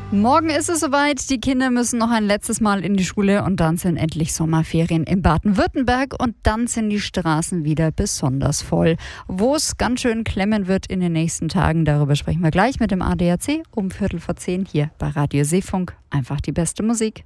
Morgen ist es soweit, die Kinder müssen noch ein letztes Mal in die Schule und dann sind endlich Sommerferien in Baden-Württemberg und dann sind die Straßen wieder besonders voll. Wo es ganz schön klemmen wird in den nächsten Tagen, darüber sprechen wir gleich mit dem ADAC um 9:15 hier bei Radio Seefunk. Einfach die beste Musik.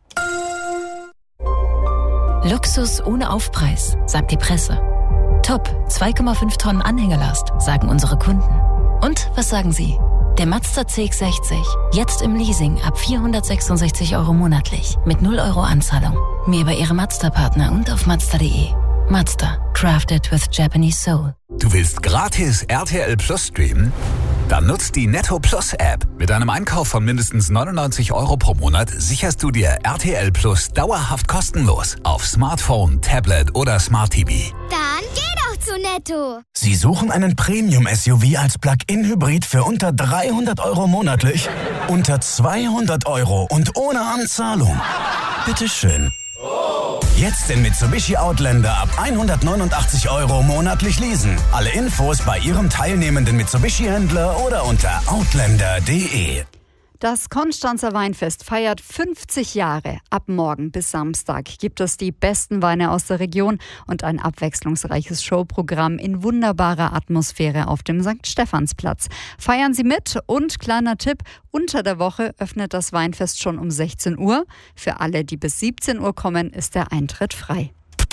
Luxus ohne Aufpreis, sagt die Presse. Top, 2,5 Tonnen Anhängerlast, sagen unsere Kunden. Und was sagen Sie? Der Mazda CX-60, jetzt im Leasing ab 466 € monatlich, mit 0 € Anzahlung. Mehr über Ihre Mazda-Partner und auf Mazda.de. Mazda, crafted with Japanese soul. Du willst gratis RTL Plus streamen? Dann nutzt die Netto Plus App. Mit einem Einkauf von mindestens 99 € pro Monat sicherst du dir RTL Plus dauerhaft kostenlos auf Smartphone, Tablet oder Smart TV. Dann geh doch zu Netto. Sie suchen einen Premium-SUV als Plug-in-Hybrid für unter 300 € monatlich? Unter 200 € und ohne Anzahlung? Bitteschön. Jetzt den Mitsubishi Outlander ab 189 € monatlich leasen. Alle Infos bei Ihrem teilnehmenden Mitsubishi-Händler oder unter outlander.de. Das Konstanzer Weinfest feiert 50 Jahre. Ab morgen bis Samstag gibt es die besten Weine aus der Region und ein abwechslungsreiches Showprogramm in wunderbarer Atmosphäre auf dem St. Stephansplatz. Feiern Sie mit und kleiner Tipp, unter der Woche öffnet das Weinfest schon um 16 Uhr. Für alle, die bis 17 Uhr kommen, ist der Eintritt frei.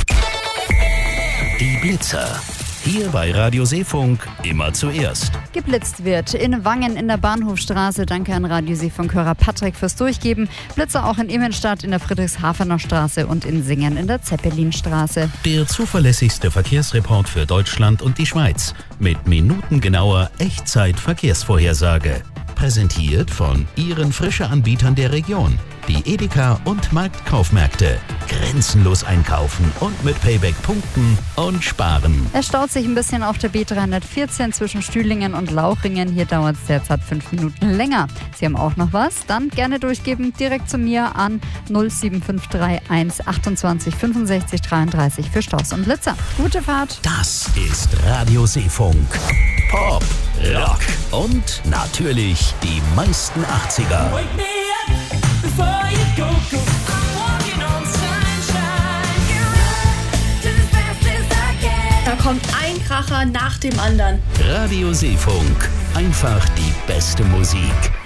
Die Blitzer. Hier bei Radio Seefunk immer zuerst. Geblitzt wird in Wangen in der Bahnhofstraße. Danke an Radio Seefunk-Hörer Patrick fürs Durchgeben. Blitzer auch in Immenstadt in der Friedrichshafener Straße und in Singen in der Zeppelinstraße. Der zuverlässigste Verkehrsreport für Deutschland und die Schweiz. Mit minutengenauer Echtzeit-Verkehrsvorhersage. Präsentiert von Ihren Frische-Anbietern der Region. Die Edeka und Marktkaufmärkte. Grenzenlos einkaufen und mit Payback punkten und sparen. Es staut sich ein bisschen auf der B314 zwischen Stühlingen und Lauchringen. Hier dauert es derzeit 5 Minuten länger. Sie haben auch noch was? Dann gerne durchgeben direkt zu mir an 07531 28 65 33 für Staus und Blitzer. Gute Fahrt. Das ist Radio Seefunk. Pop, Rock und natürlich die meisten 80er. Da kommt ein Kracher nach dem anderen. Radio Seefunk. Einfach die beste Musik.